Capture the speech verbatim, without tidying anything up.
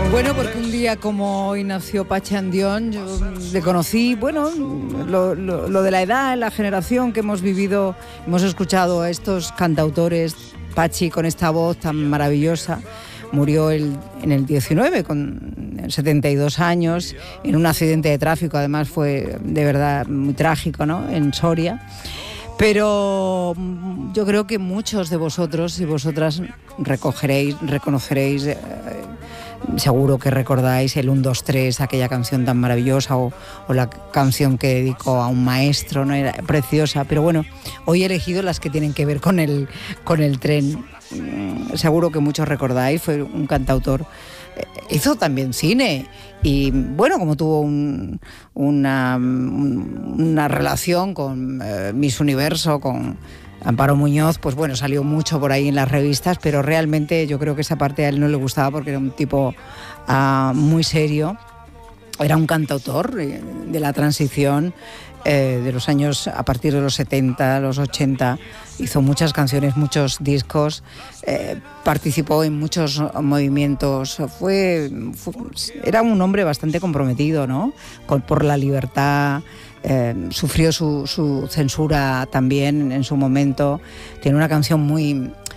Bueno, porque un día como hoy nació Pachi Andión, yo le conocí, bueno, lo, lo, lo de la edad, la generación que hemos vivido, hemos escuchado a estos cantautores, Pachi con esta voz tan maravillosa, murió el, en el diecinueve con setenta y dos años, en un accidente de tráfico, además fue de verdad muy trágico, ¿no?, en Soria. Pero yo creo que muchos de vosotros y vosotras recogeréis, reconoceréis, eh, seguro que recordáis el uno, dos, tres, aquella canción tan maravillosa, o, o la canción que dedicó a un maestro, ¿no?, era preciosa. Pero bueno, hoy he elegido las que tienen que ver con el, con el tren. Seguro que muchos recordáis, fue un cantautor. Hizo también cine y bueno, como tuvo un, una, una relación con eh, Miss Universo, con Amparo Muñoz, pues bueno, salió mucho por ahí en las revistas, pero realmente yo creo que esa parte a él no le gustaba porque era un tipo uh, muy serio. Era un cantautor de la transición, eh, de los años, a partir de los setenta, los ochenta, hizo muchas canciones, muchos discos, eh, participó en muchos movimientos, fue, fue, era un hombre bastante comprometido, ¿no?, Con, por la libertad. Eh, sufrió su, su censura también en su momento. Tiene una canción muy,